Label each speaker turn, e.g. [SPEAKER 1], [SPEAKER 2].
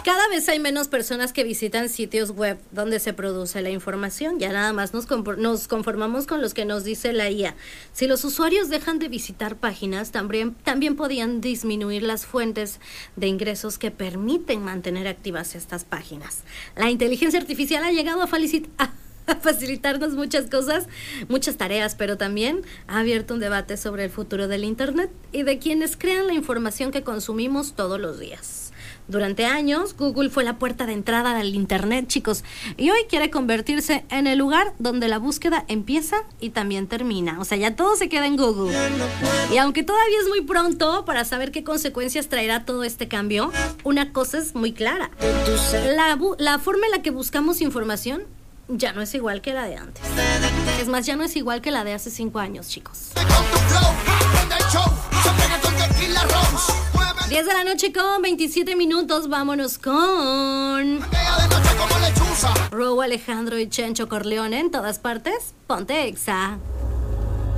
[SPEAKER 1] Cada vez hay menos personas que visitan sitios web donde se produce la información. Ya nada más nos conformamos con los que nos dice la IA. Si los usuarios dejan de visitar páginas, también podían disminuir las fuentes de ingresos que permiten mantener activas estas páginas. La inteligencia artificial ha llegado a facilitarnos muchas cosas, muchas tareas, pero también ha abierto un debate sobre el futuro del Internet y de quienes crean la información que consumimos todos los días. Durante años, Google fue la puerta de entrada del Internet, chicos, y hoy quiere convertirse en el lugar donde la búsqueda empieza y también termina. O sea, ya todo se queda en Google. Y aunque todavía es muy pronto para saber qué consecuencias traerá todo este cambio, una cosa es muy clara. La forma en la que buscamos información ya no es igual que la de antes. Es más, ya no es igual que la de hace 5 años, chicos. 10 de la noche con 27 minutos. Vámonos con Robo Alejandro y Chencho Corleone en todas partes. Ponte Exa.